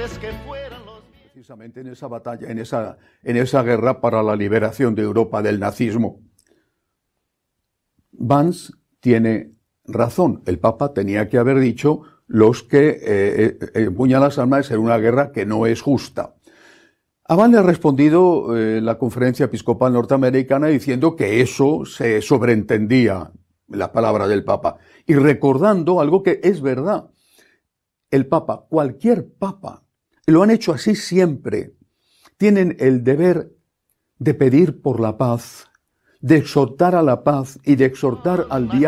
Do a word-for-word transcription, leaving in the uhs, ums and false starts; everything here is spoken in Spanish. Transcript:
antes que fueran los... Precisamente en esa batalla, en esa, en esa guerra para la liberación de Europa del nazismo. Vance tiene razón. El Papa tenía que haber dicho: los que eh, empuñan las armas en una guerra que no es justa. A Vance le ha respondido eh, la Conferencia Episcopal Norteamericana diciendo que eso se sobreentendía, la palabra del Papa, y recordando algo que es verdad. El Papa, cualquier Papa, lo han hecho así siempre, tienen el deber de pedir por la paz, de exhortar a la paz y de exhortar al diálogo.